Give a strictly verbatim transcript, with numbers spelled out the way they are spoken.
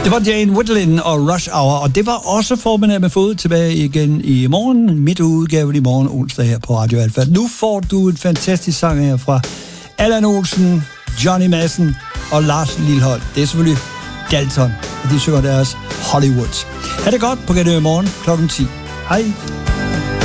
Det var Jane Whitlin og Rush Hour, og det var også Formiddag med Fod tilbage igen i morgen, midt udgave i morgen onsdag her på Radio Alfa. Nu får du en fantastisk sang her fra Allan Olsen, Johnny Madsen og Lars Lilholt. Det er selvfølgelig Dalton, og de synger deres Hollywood. Ha' det godt på gennem i morgen klokken ti. Hej.